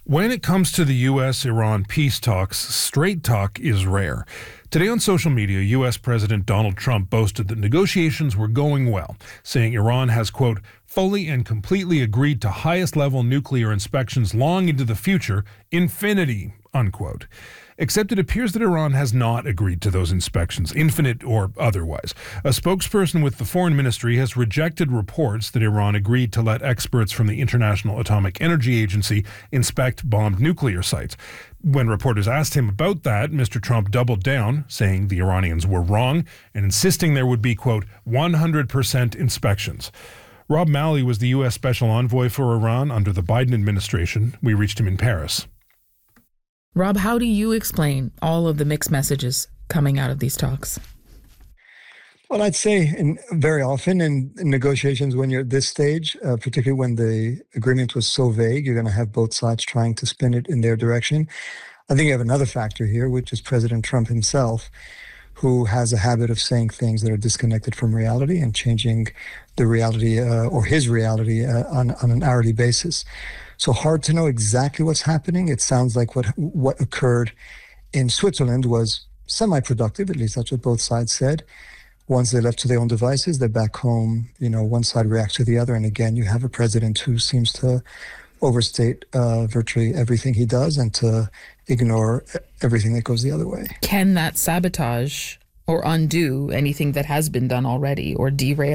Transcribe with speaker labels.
Speaker 1: When it comes to the U.S.-Iran peace talks, straight talk is rare. Today on social media, U.S. President Donald Trump boasted that negotiations were going well, saying Iran has, quote, fully and completely agreed to highest-level nuclear inspections long into the future, infinity, unquote. Except it appears that Iran has not agreed to those inspections, infinite or otherwise. A spokesperson with the Foreign Ministry has rejected reports that Iran agreed to let experts from the International Atomic Energy Agency inspect bombed nuclear sites. When reporters asked him about that, Mr. Trump doubled down, saying the Iranians were wrong and insisting there would be, quote, 100% inspections. Rob Malley was the U.S. Special Envoy for Iran under the Biden administration. We reached him in Paris.
Speaker 2: Rob, how do you explain all of the mixed messages coming out of these talks?
Speaker 3: Well, I'd say very often in negotiations when you're at this stage, particularly when the agreement was so vague, you're going to have both sides trying to spin it in their direction. I think you have another factor here, which is President Trump himself, who has a habit of saying things that are disconnected from reality and changing the reality or his reality on an hourly basis. So hard to know exactly what's happening. It sounds like what occurred in Switzerland was semi-productive, at least that's what both sides said. Once they're left to their own devices, they're back home, one side reacts to the other. And again, you have a president who seems to overstate virtually everything he does and to ignore everything that goes the other way.
Speaker 2: Can that sabotage or undo anything that has been done already or derail